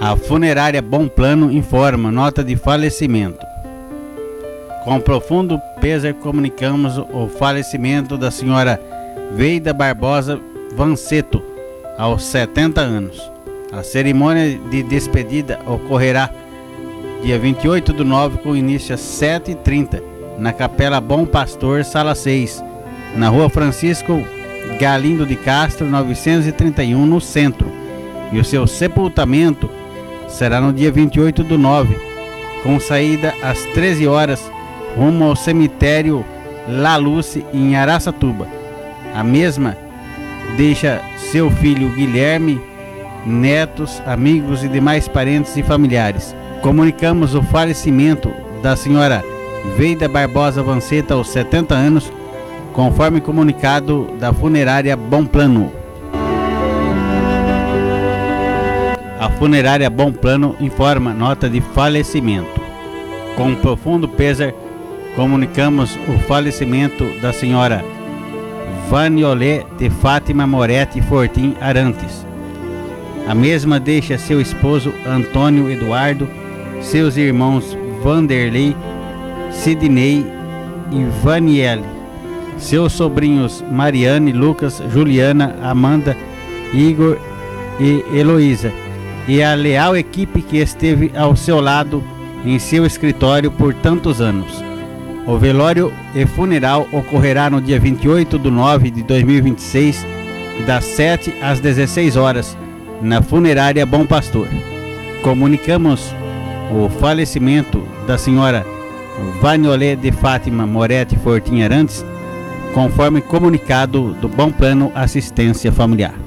A funerária Bom Plano informa nota de falecimento. Com profundo pesar comunicamos o falecimento da senhora Veida Barbosa Vanceto, aos 70 anos. A cerimônia de despedida ocorrerá dia 28/9 com início às 7h30 na Capela Bom Pastor, Sala 6, na Rua Francisco Galindo de Castro, 931, no centro. E o seu sepultamento será no dia 28/9, com saída às 13 horas, rumo ao cemitério La Luce, em Araçatuba. A mesma deixa seu filho Guilherme, netos, amigos e demais parentes e familiares. Comunicamos o falecimento da senhora Veida Barbosa Vanceto aos 70 anos, conforme comunicado da funerária Bom Plano. A funerária Bom Plano informa nota de falecimento. Com profundo pesar, comunicamos o falecimento da senhora Vaniolé de Fátima Moretti Fortim Arantes. A mesma deixa seu esposo Antônio Eduardo, seus irmãos Vanderlei, Sidney e Vaniele, seus sobrinhos Mariane, Lucas, Juliana, Amanda, Igor e Heloísa, e a leal equipe que esteve ao seu lado em seu escritório por tantos anos. O velório e funeral ocorrerá no dia 28/9 de 2026, das 7 às 16 horas, na funerária Bom Pastor. Comunicamos o falecimento da senhora Vaniolé de Fátima Moretti Fortim Arantes, conforme comunicado do Bom Plano Assistência Familiar.